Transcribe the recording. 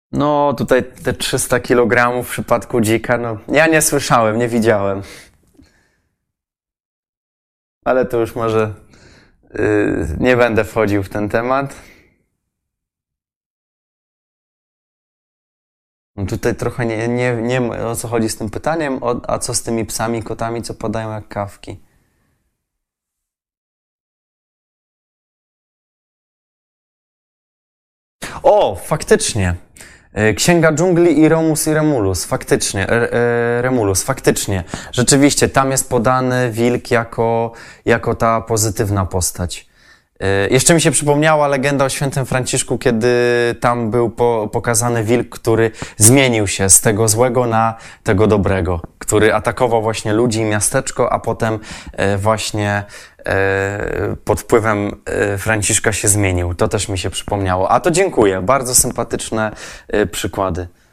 No, tutaj te 300 kg w przypadku dzika, no, ja nie słyszałem, nie widziałem. Ale to już może nie będę wchodził w ten temat. No tutaj trochę nie wiem, o co chodzi z tym pytaniem, a co z tymi psami, kotami, co podają jak kawki. O, faktycznie. Księga Dżungli i Remulus, faktycznie, Remulus, faktycznie. Rzeczywiście, tam jest podany wilk jako ta pozytywna postać. Jeszcze mi się przypomniała legenda o świętym Franciszku, kiedy tam był pokazany wilk, który zmienił się z tego złego na tego dobrego, który atakował właśnie ludzi i miasteczko, a potem właśnie pod wpływem Franciszka się zmienił. To też mi się przypomniało. A to dziękuję. Bardzo sympatyczne przykłady.